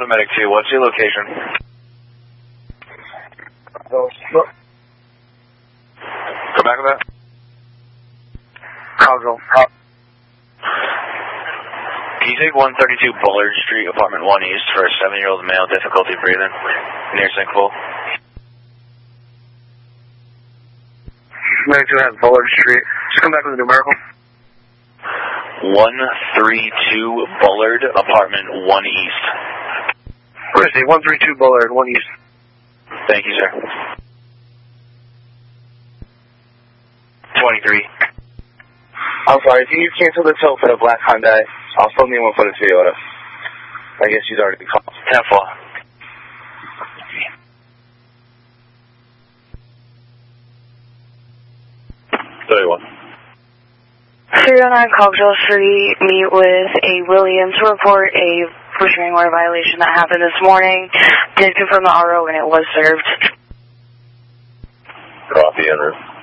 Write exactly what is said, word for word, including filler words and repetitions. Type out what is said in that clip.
Paramedic two, what's your location? Oh, no. Go back with that. Caldwell. Can you take one thirty-two Bullard Street, apartment one East, for a seven-year-old male, difficulty breathing, near Sinkpool? Paramedic two has Bullard Street. Just come back with a numerical. one thirty-two Bullard, apartment one East. Where is he? one thirty-two Bullard, one East. Thank you, sir. twenty-three. I'm sorry, can you cancel the tow for the black Hyundai? I'll still need one for the Toyota. I guess she's already called. ten four. thirty-one. three oh nine Coggeshall Street, meet with a Williams to report a restraining order violation that happened this morning. Did confirm the R O and it was served. Copy, en route.